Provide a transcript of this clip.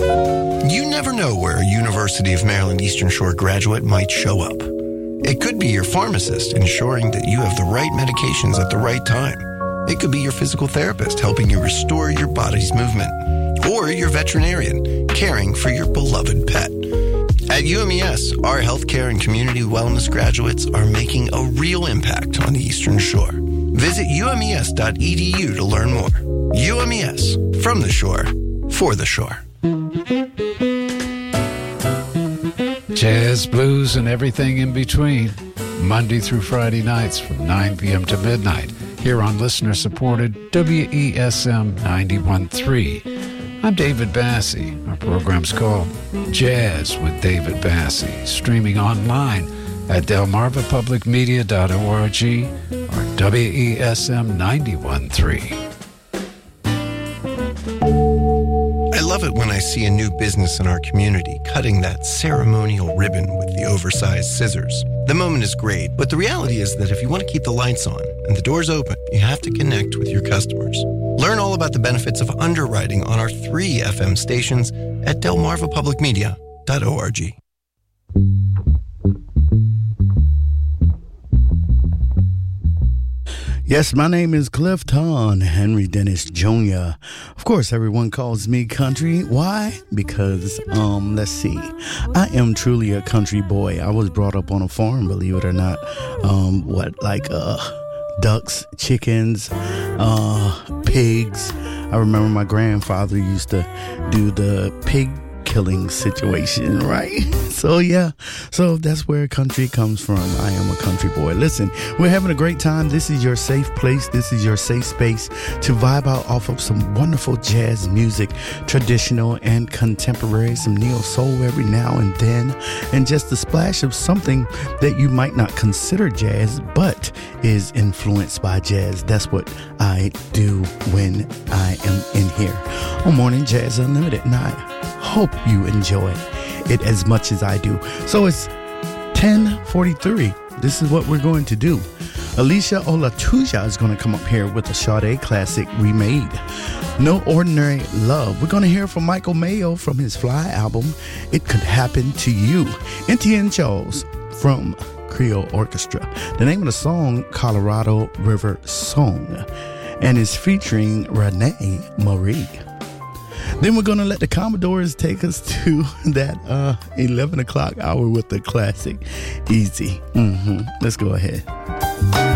You never know where a University of Maryland Eastern Shore graduate might show up. It could be your pharmacist ensuring that you have the right medications at the right time. It could be your physical therapist helping you restore your body's movement. Or your veterinarian caring for your beloved pet. At UMES, our healthcare and community wellness graduates are making a real impact on the Eastern Shore. Visit umes.edu to learn more. UMES, from the shore, for the shore. Jazz, blues, and everything in between. Monday through Friday nights from 9 p.m. to midnight. Here on listener-supported WESM 91.3. I'm David Bassey. Our program's called Jazz with David Bassey, streaming online at delmarvapublicmedia.org or WESM 91.3. I love it when I see a new business in our community cutting that ceremonial ribbon with the oversized scissors. The moment is great, but the reality is that if you want to keep the lights on and the doors open, you have to connect with your customers. Learn all about the benefits of underwriting on our 3 FM stations at delmarvapublicmedia.org. Yes, my name is Clifton Henry Dennis Jr. Of course, everyone calls me country. Why? Because, let's see. I am truly a country boy. I was brought up on a farm, believe it or not. Ducks, chickens, pigs. I remember my grandfather used to do the pig killing situation, right? So that's where country comes from. I am a country boy. Listen, we're having a great time. This is your safe place. This is your safe space to vibe out off of some wonderful jazz music, traditional and contemporary, some neo soul every now and then, and just a splash of something that you might not consider jazz, but is influenced by jazz. That's what I do when I am in here on Morning Jazz Unlimited, and I hope you enjoy it as much as I do. So it's 10:43. This is what we're going to do. Alicia Olatuja is going to come up here with a Sade classic remade, No Ordinary Love. We're going to hear from Michael Mayo from his Fly album, It Could Happen to You. Etienne Charles from Creole Orchestra. The name of the song, Colorado River Song, and is featuring Renee Marie. Then we're going to let the Commodores take us to that 11 o'clock hour with the classic Easy. Let's go ahead.